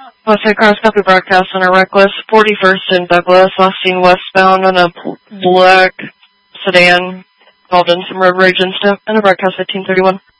Westside Cross Copy broadcast on a Reckless, 41st and Douglas, last seen westbound on a black sedan, involved in some road rage and stuff, and a broadcast 1531.